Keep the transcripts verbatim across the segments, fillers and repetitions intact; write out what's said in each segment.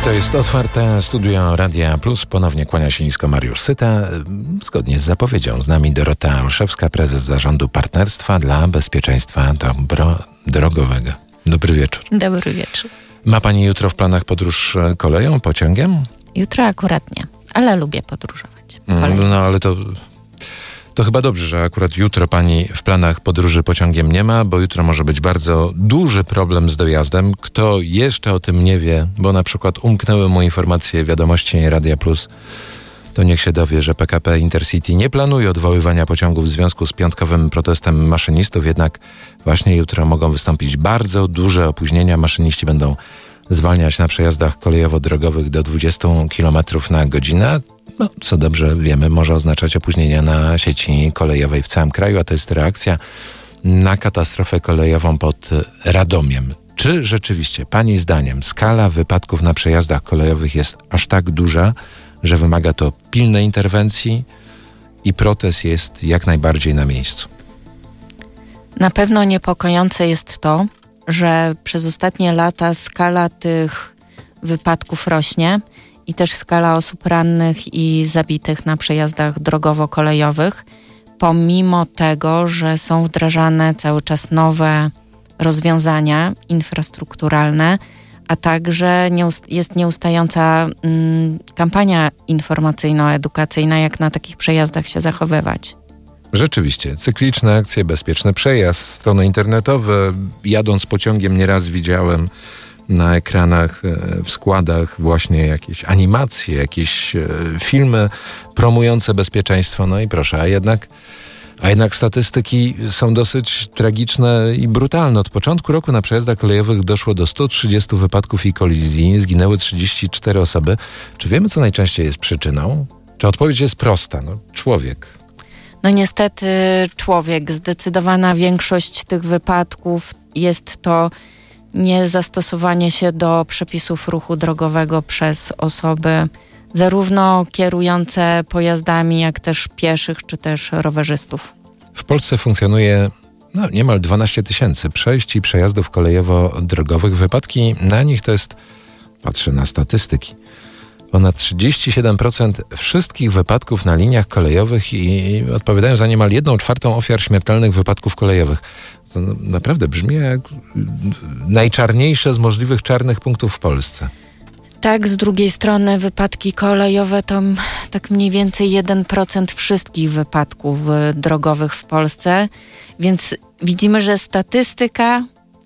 To jest otwarte studio Radia Plus. Ponownie kłania się nisko Mariusz Syta. Zgodnie z zapowiedzią z nami Dorota Olszewska, prezes Zarządu Partnerstwa dla Bezpieczeństwa Dobro Drogowego. Dobry wieczór. Dobry wieczór. Ma pani jutro w planach podróż koleją, pociągiem? Jutro akurat nie, ale lubię podróżować. Koleją. No ale to... To chyba dobrze, że akurat jutro pani w planach podróży pociągiem nie ma, bo jutro może być bardzo duży problem z dojazdem. Kto jeszcze o tym nie wie, bo na przykład umknęły mu informacje wiadomości Radia Plus, to niech się dowie, że P K P Intercity nie planuje odwoływania pociągów w związku z piątkowym protestem maszynistów, jednak właśnie jutro mogą wystąpić bardzo duże opóźnienia. Maszyniści będą zwalniać na przejazdach kolejowo-drogowych do dwudziestu kilometrów na godzinę. No, co dobrze wiemy, może oznaczać opóźnienia na sieci kolejowej w całym kraju, a to jest reakcja na katastrofę kolejową pod Radomiem. Czy rzeczywiście, pani zdaniem, skala wypadków na przejazdach kolejowych jest aż tak duża, że wymaga to pilnej interwencji i protest jest jak najbardziej na miejscu? Na pewno niepokojące jest to, że przez ostatnie lata skala tych wypadków rośnie i też skala osób rannych i zabitych na przejazdach drogowo-kolejowych, pomimo tego, że są wdrażane cały czas nowe rozwiązania infrastrukturalne, a także nieust- jest nieustająca mm, kampania informacyjno-edukacyjna, jak na takich przejazdach się zachowywać. Rzeczywiście, cykliczne akcje, bezpieczny przejazd, strony internetowe. Jadąc pociągiem nieraz widziałem na ekranach, w składach właśnie jakieś animacje, jakieś filmy promujące bezpieczeństwo. No i proszę, a jednak, a jednak statystyki są dosyć tragiczne i brutalne. Od początku roku na przejazdach kolejowych doszło do stu trzydziestu wypadków i kolizji. Zginęły trzydzieści cztery osoby. Czy wiemy, co najczęściej jest przyczyną? Czy odpowiedź jest prosta? No, człowiek. No niestety człowiek. Zdecydowana większość tych wypadków jest to niezastosowanie się do przepisów ruchu drogowego przez osoby zarówno kierujące pojazdami, jak też pieszych, czy też rowerzystów. W Polsce funkcjonuje no, niemal dwanaście tysięcy przejść i przejazdów kolejowo-drogowych. Wypadki na nich to jest, patrzę na statystyki, ponad trzydzieści siedem procent wszystkich wypadków na liniach kolejowych i odpowiadają za niemal jedną czwartą ofiar śmiertelnych wypadków kolejowych. To naprawdę brzmi jak najczarniejsze z możliwych czarnych punktów w Polsce. Tak, z drugiej strony wypadki kolejowe to tak mniej więcej jeden procent wszystkich wypadków drogowych w Polsce, więc widzimy, że statystyka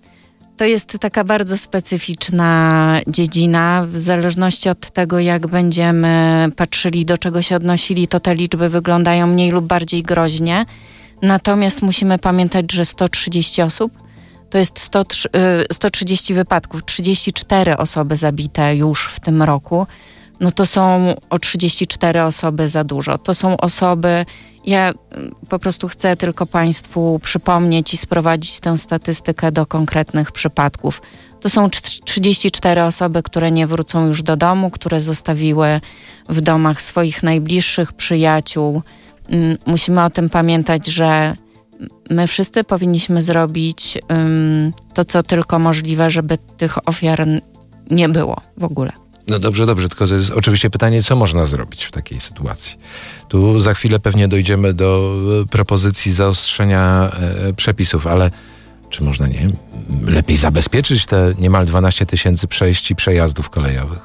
to jest taka bardzo specyficzna dziedzina. W zależności od tego, jak będziemy patrzyli, do czego się odnosili, to te liczby wyglądają mniej lub bardziej groźnie. Natomiast musimy pamiętać, że sto trzydzieści osób to jest sto, sto trzydzieści wypadków, trzydzieści cztery osoby zabite już w tym roku. No to są o trzydzieści cztery osoby za dużo. To są osoby, ja po prostu chcę tylko Państwu przypomnieć i sprowadzić tę statystykę do konkretnych przypadków. To są trzydzieści cztery osoby, które nie wrócą już do domu, które zostawiły w domach swoich najbliższych przyjaciół. Musimy o tym pamiętać, że my wszyscy powinniśmy zrobić um, to, co tylko możliwe, żeby tych ofiar nie było w ogóle. No dobrze, dobrze, tylko to jest oczywiście pytanie, co można zrobić w takiej sytuacji. Tu za chwilę pewnie dojdziemy do propozycji zaostrzenia e, przepisów, ale czy można, nie lepiej zabezpieczyć te niemal dwanaście tysięcy przejść i przejazdów kolejowych?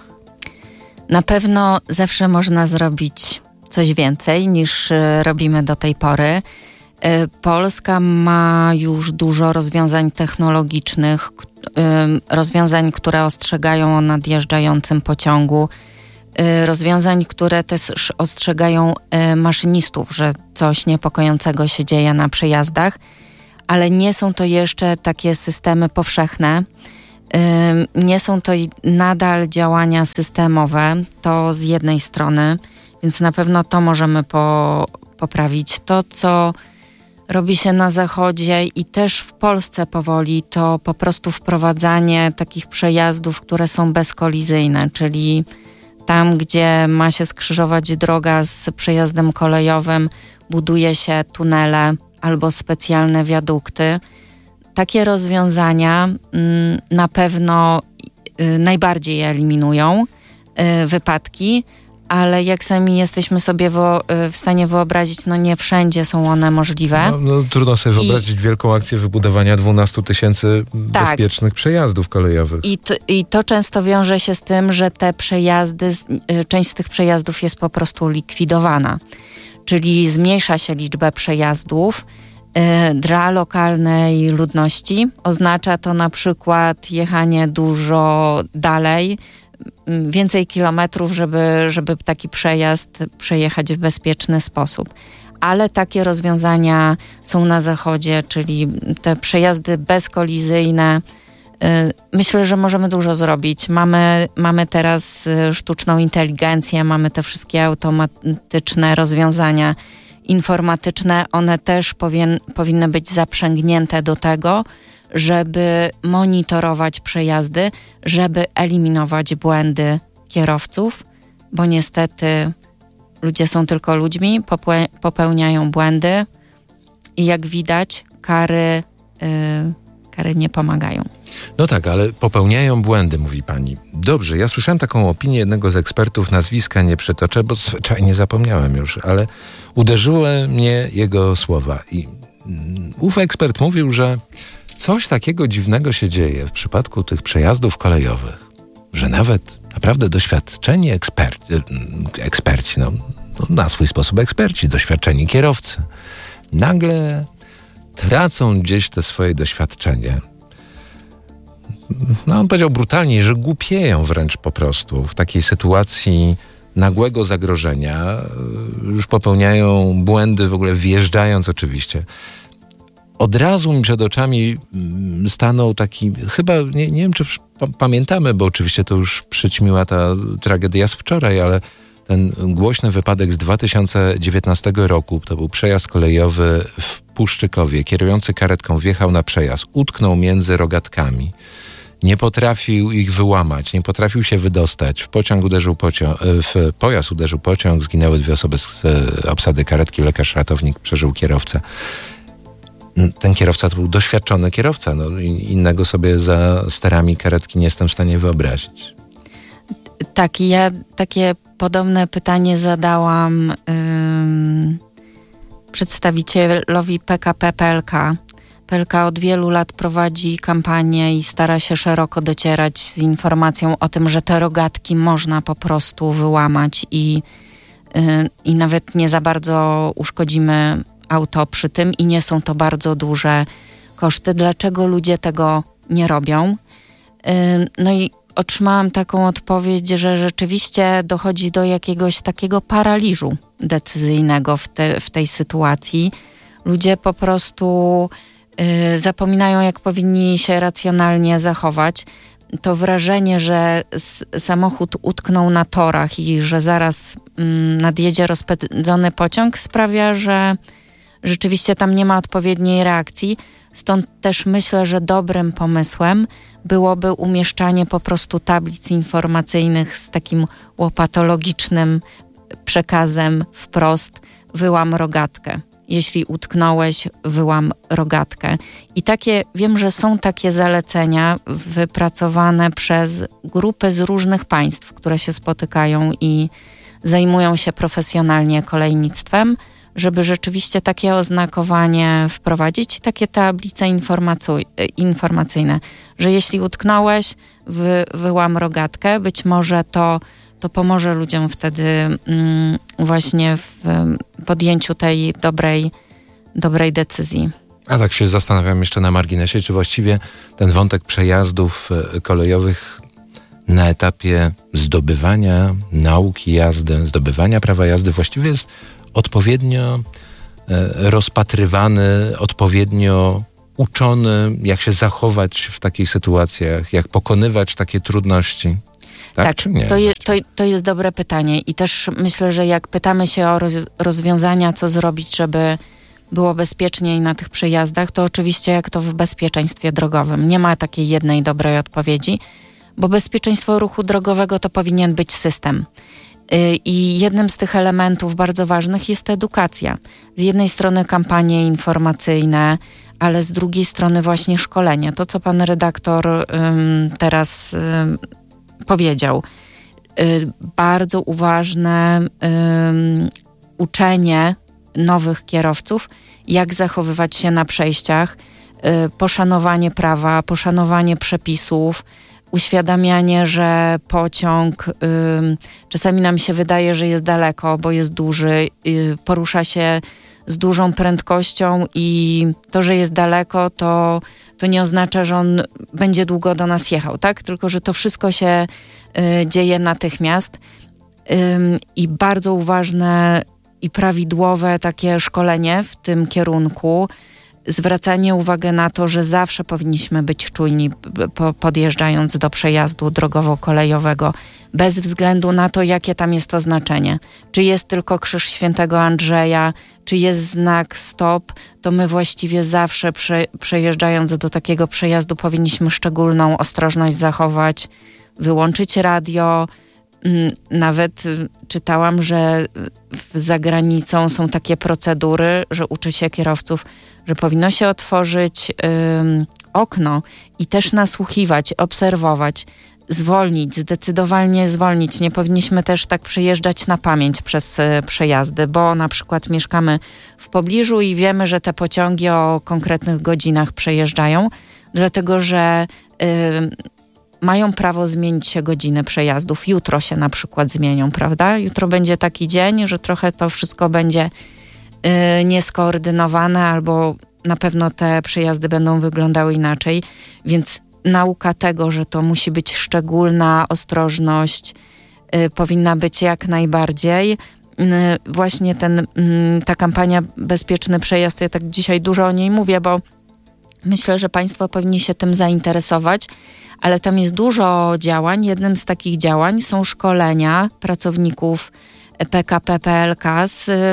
Na pewno zawsze można zrobić coś więcej niż e, robimy do tej pory. E, Polska ma już dużo rozwiązań technologicznych, rozwiązań, które ostrzegają o nadjeżdżającym pociągu, rozwiązań, które też ostrzegają maszynistów, że coś niepokojącego się dzieje na przejazdach, ale nie są to jeszcze takie systemy powszechne. Nie są to nadal działania systemowe, to z jednej strony, więc na pewno to możemy po, poprawić. To, co robi się na zachodzie i też w Polsce powoli, to po prostu wprowadzanie takich przejazdów, które są bezkolizyjne, czyli tam, gdzie ma się skrzyżować droga z przejazdem kolejowym, buduje się tunele albo specjalne wiadukty. Takie rozwiązania mm, na pewno y, najbardziej je eliminują. y, wypadki, ale jak sami jesteśmy sobie wo, w stanie wyobrazić, no nie wszędzie są one możliwe. No, no, trudno sobie I, wyobrazić wielką akcję wybudowania dwunastu tysięcy tak, bezpiecznych przejazdów kolejowych. I to, I to często wiąże się z tym, że te przejazdy, część z tych przejazdów jest po prostu likwidowana. Czyli zmniejsza się liczbę przejazdów. Y, dla lokalnej ludności oznacza to na przykład jechanie dużo dalej, więcej kilometrów, żeby, żeby taki przejazd przejechać w bezpieczny sposób. Ale takie rozwiązania są na zachodzie, czyli te przejazdy bezkolizyjne. Myślę, że możemy dużo zrobić. Mamy, mamy teraz sztuczną inteligencję, mamy te wszystkie automatyczne rozwiązania informatyczne. One też powin, powinny być zaprzęgnięte do tego, żeby monitorować przejazdy, żeby eliminować błędy kierowców, bo niestety ludzie są tylko ludźmi, popłe- popełniają błędy i jak widać kary, yy, kary nie pomagają. No tak, ale popełniają błędy, mówi pani. Dobrze, ja słyszałem taką opinię jednego z ekspertów, nazwiska nie przytoczę, bo zwyczajnie zapomniałem już, ale uderzyły mnie jego słowa i mm, ów ekspert mówił, że coś takiego dziwnego się dzieje w przypadku tych przejazdów kolejowych, że nawet naprawdę doświadczeni eksperci, eksperci no, no na swój sposób eksperci, doświadczeni kierowcy, nagle tracą gdzieś te swoje doświadczenie. No on powiedział brutalnie, że głupieją wręcz po prostu w takiej sytuacji nagłego zagrożenia. Już popełniają błędy w ogóle wjeżdżając oczywiście. Od razu mi przed oczami stanął taki, chyba, nie, nie wiem czy pamiętamy, bo oczywiście to już przyćmiła ta tragedia z wczoraj, ale ten głośny wypadek z dwa tysiące dziewiętnastego roku, to był przejazd kolejowy w Puszczykowie. Kierujący karetką wjechał na przejazd, utknął między rogatkami. Nie potrafił ich wyłamać, nie potrafił się wydostać. W pociąg uderzył pociąg, w pojazd uderzył pociąg, zginęły dwie osoby z obsady karetki, lekarz ratownik, przeżył kierowcę. Ten kierowca to był doświadczony kierowca. No, innego sobie za sterami karetki nie jestem w stanie wyobrazić. Tak, ja takie podobne pytanie zadałam ym, przedstawicielowi P K P P L K. P L K od wielu lat prowadzi kampanię i stara się szeroko docierać z informacją o tym, że te rogatki można po prostu wyłamać i, yy, i nawet nie za bardzo uszkodzimy auto przy tym i nie są to bardzo duże koszty. Dlaczego ludzie tego nie robią? Yy, no i otrzymałam taką odpowiedź, że rzeczywiście dochodzi do jakiegoś takiego paraliżu decyzyjnego w, te, w tej sytuacji. Ludzie po prostu y, zapominają, jak powinni się racjonalnie zachować. To wrażenie, że s- samochód utknął na torach i że zaraz mm, nadjedzie rozpędzony pociąg sprawia, że rzeczywiście tam nie ma odpowiedniej reakcji. Stąd też myślę, że dobrym pomysłem byłoby umieszczanie po prostu tablic informacyjnych z takim łopatologicznym przekazem wprost: wyłam rogatkę. Jeśli utknąłeś, wyłam rogatkę. I takie, wiem, że są takie zalecenia wypracowane przez grupy z różnych państw, które się spotykają i zajmują się profesjonalnie kolejnictwem, żeby rzeczywiście takie oznakowanie wprowadzić, takie tablice informacuj- informacyjne, że jeśli utknąłeś, wy, wyłam rogatkę, być może to, to pomoże ludziom wtedy mm, właśnie w podjęciu tej dobrej, dobrej decyzji. A tak się zastanawiam jeszcze na marginesie, czy właściwie ten wątek przejazdów kolejowych na etapie zdobywania nauki jazdy, zdobywania prawa jazdy właściwie jest odpowiednio rozpatrywany, odpowiednio uczony, jak się zachować w takich sytuacjach, jak pokonywać takie trudności. Tak, tak czy nie? To, je, to, to jest dobre pytanie i też myślę, że jak pytamy się o roz, rozwiązania, co zrobić, żeby było bezpieczniej na tych przejazdach, to oczywiście jak to w bezpieczeństwie drogowym. Nie ma takiej jednej dobrej odpowiedzi, bo bezpieczeństwo ruchu drogowego to powinien być system. I jednym z tych elementów bardzo ważnych jest edukacja. Z jednej strony kampanie informacyjne, ale z drugiej strony właśnie szkolenie. To, co pan redaktor um, teraz um, powiedział. bardzo uważne uczenie nowych kierowców, jak zachowywać się na przejściach, poszanowanie prawa, poszanowanie przepisów, uświadamianie, że pociąg y, czasami nam się wydaje, że jest daleko, bo jest duży, y, porusza się z dużą prędkością i to, że jest daleko, to, to nie oznacza, że on będzie długo do nas jechał, tak? Tylko, że to wszystko się y, dzieje natychmiast y, i bardzo uważne i prawidłowe takie szkolenie w tym kierunku, zwracanie uwagi na to, że zawsze powinniśmy być czujni podjeżdżając do przejazdu drogowo-kolejowego, bez względu na to, jakie tam jest oznaczenie. Czy jest tylko krzyż Świętego Andrzeja, czy jest znak stop, to my właściwie zawsze prze, przejeżdżając do takiego przejazdu powinniśmy szczególną ostrożność zachować, wyłączyć radio. Nawet czytałam, że za granicą są takie procedury, że uczy się kierowców, że powinno się otworzyć ym, okno i też nasłuchiwać, obserwować, zwolnić, zdecydowanie zwolnić. Nie powinniśmy też tak przejeżdżać na pamięć przez y, przejazdy, bo na przykład mieszkamy w pobliżu i wiemy, że te pociągi o konkretnych godzinach przejeżdżają, dlatego że y, mają prawo zmienić się godziny przejazdów. Jutro się na przykład zmienią, prawda? Jutro będzie taki dzień, że trochę to wszystko będzie y, nieskoordynowane albo na pewno te przejazdy będą wyglądały inaczej. Więc nauka tego, że to musi być szczególna ostrożność, y, powinna być jak najbardziej. Y, właśnie ten, y, ta kampania Bezpieczny Przejazd, ja tak dzisiaj dużo o niej mówię, bo myślę, że państwo powinni się tym zainteresować, ale tam jest dużo działań. Jednym z takich działań są szkolenia pracowników P K P P L K z y,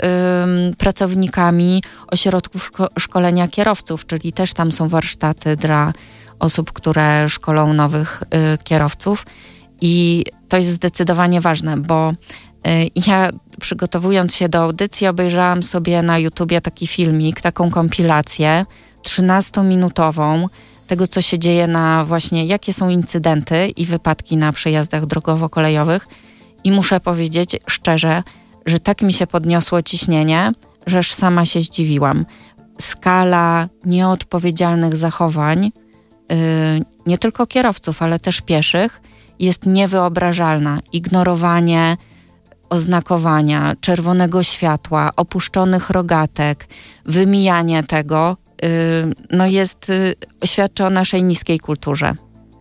y, pracownikami ośrodków szko- szkolenia kierowców, czyli też tam są warsztaty dla osób, które szkolą nowych y, kierowców i to jest zdecydowanie ważne, bo y, ja przygotowując się do audycji obejrzałam sobie na YouTubie taki filmik, taką kompilację trzynastominutową tego, co się dzieje na właśnie, jakie są incydenty i wypadki na przejazdach drogowo-kolejowych i muszę powiedzieć szczerze, że tak mi się podniosło ciśnienie, że aż sama się zdziwiłam. Skala nieodpowiedzialnych zachowań, yy, nie tylko kierowców, ale też pieszych, jest niewyobrażalna. Ignorowanie oznakowania, czerwonego światła, opuszczonych rogatek, wymijanie tego, no jest, świadczy o naszej niskiej kulturze.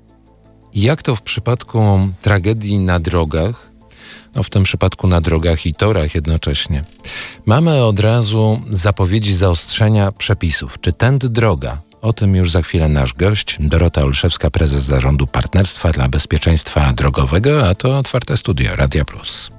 Jak to w przypadku tragedii na drogach, no w tym przypadku na drogach i torach jednocześnie, mamy od razu zapowiedzi zaostrzenia przepisów. Czy tędy droga? O tym już za chwilę nasz gość, Dorota Olszewska, prezes Zarządu Partnerstwa dla Bezpieczeństwa Drogowego, a to Otwarte Studio Radia Plus.